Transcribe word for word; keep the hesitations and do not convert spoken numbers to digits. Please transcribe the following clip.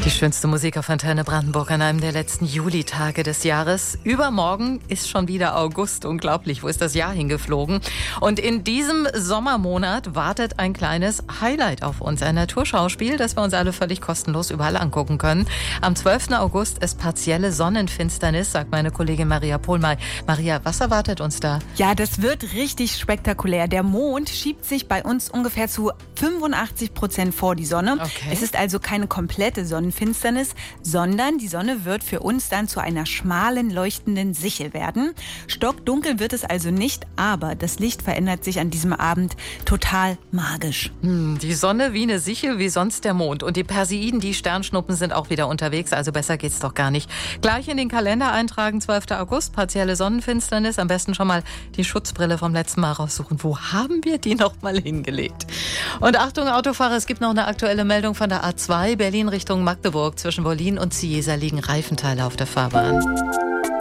Die schönste Musik auf Antenne Brandenburg an einem der letzten Julitage des Jahres. Übermorgen ist schon wieder August. Unglaublich, wo ist das Jahr hingeflogen? Und in diesem Sommermonat wartet ein kleines Highlight auf uns. Ein Naturschauspiel, das wir uns alle völlig kostenlos überall angucken können. Am zwölften August ist partielle Sonnenfinsternis, sagt meine Kollegin Maria Pohlmeier. Maria, was erwartet uns da? Ja, das wird richtig spektakulär. Der Mond schiebt sich bei uns ungefähr zu fünfundachtzig Prozent vor die Sonne. Okay. Es ist also keine komplette Sonnenfinsternis, sondern die Sonne wird für uns dann zu einer schmalen, leuchtenden Sichel werden. Stockdunkel wird es also nicht, aber das Licht verändert sich an diesem Abend total magisch. Hm, die Sonne wie eine Sichel, wie sonst der Mond. Und die Perseiden, die Sternschnuppen sind auch wieder unterwegs, also besser geht's doch gar nicht. Gleich in den Kalender eintragen, zwölften August, partielle Sonnenfinsternis. Am besten schon mal die Schutzbrille vom letzten Mal raussuchen. Wo haben wir die noch mal hingelegt? Und Achtung, Autofahrer, es gibt noch eine aktuelle Meldung von der A zwei, Berlin Richtung Magdeburg. Zwischen Wollin und Ziesa liegen Reifenteile auf der Fahrbahn.